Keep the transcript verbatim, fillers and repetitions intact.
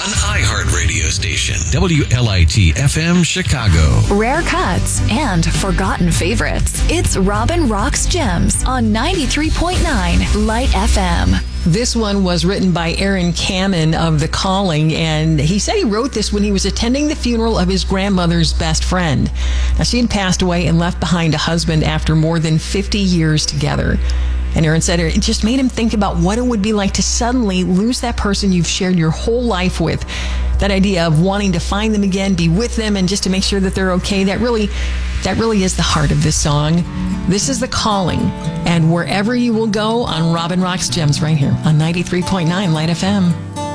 An iHeart radio station. W L I T F M Chicago. Rare cuts and forgotten favorites. It's Robin Rocks Gems on ninety-three point nine Light F M. This one was written by Aaron Kamen of The Calling, and he said he wrote this when he was attending the funeral of his grandmother's best friend. Now, she had passed away and left behind a husband after more than fifty years together. And Aaron said it just made him think about what it would be like to suddenly lose that person you've shared your whole life with. That idea of wanting to find them again, be with them, and just to make sure that they're okay, that really, that really is the heart of this song. This is The Calling, and Wherever You Will Go on Robin Rocks Gems right here on ninety-three point nine Light F M.